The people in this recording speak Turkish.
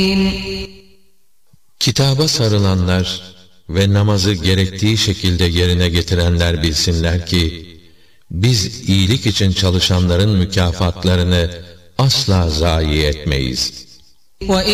Kitaba sarılanlar ve namazı gerektiği şekilde yerine getirenler bilsinler ki, biz iyilik için çalışanların mükafatlarını asla zayi etmeyiz.